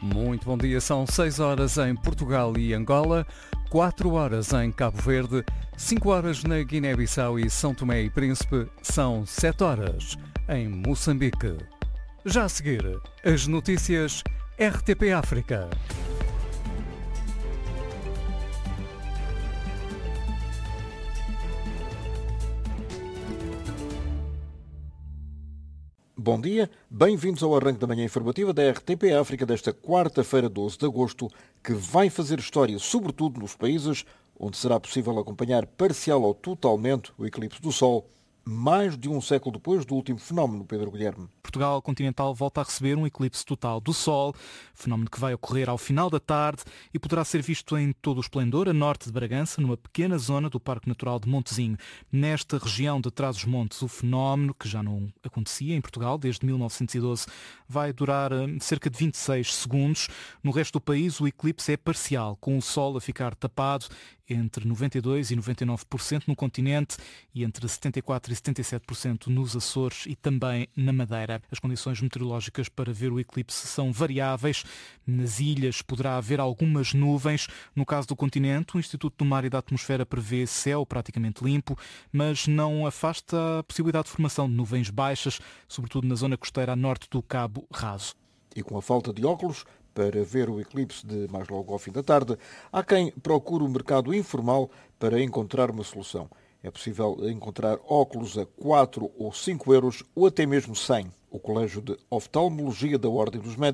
Muito bom dia, são 6 horas em Portugal e Angola, 4 horas em Cabo Verde, 5 horas na Guiné-Bissau e São Tomé e Príncipe, são 7 horas em Moçambique. Já a seguir, as notícias RTP África. Bom dia, bem-vindos ao arranque da manhã informativa da RTP África desta quarta-feira, 12 de agosto, que vai fazer história sobretudo nos países onde será possível acompanhar parcial ou totalmente o eclipse do Sol, mais de um século depois do último fenómeno, Pedro Guilherme. Portugal continental volta a receber um eclipse total do Sol, fenómeno que vai ocorrer ao final da tarde e poderá ser visto em todo o esplendor a norte de Bragança, numa pequena zona do Parque Natural de Montezinho. Nesta região de Trás-os-Montes, o fenómeno, que já não acontecia em Portugal desde 1912, vai durar cerca de 26 segundos. No resto do país, o eclipse é parcial, com o Sol a ficar tapado entre 92% e 99% no continente e entre 74% e 77% nos Açores e também na Madeira. As condições meteorológicas para ver o eclipse são variáveis. Nas ilhas poderá haver algumas nuvens. No caso do continente, o Instituto do Mar e da Atmosfera prevê céu praticamente limpo, mas não afasta a possibilidade de formação de nuvens baixas, sobretudo na zona costeira a norte do Cabo Raso. E com a falta de óculos para ver o eclipse de mais logo ao fim da tarde, há quem procure o mercado informal para encontrar uma solução. É possível encontrar óculos a 4 ou 5 euros ou até mesmo 100. O Colégio de Oftalmologia da Ordem dos Médicos